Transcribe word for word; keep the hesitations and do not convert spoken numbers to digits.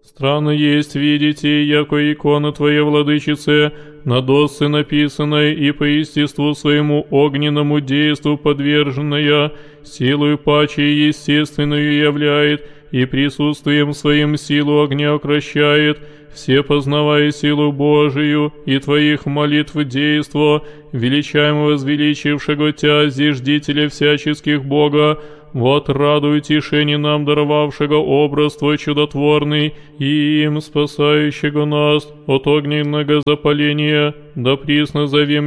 Странно есть видите, яко икона Твоя, Владычице, на досце написанной и по естеству своему огненному действу подверженная, силою паче естественную являет, и присутствием своим силу огня укращает, все познавая силу Божию и Твоих молитв действо, величаемо возвеличившего Тя, зиждителя всяческих Бога, вот радуй тишине нам даровавшего образ Твой чудотворный, и им спасающего нас от огненного запаления, да присно зовем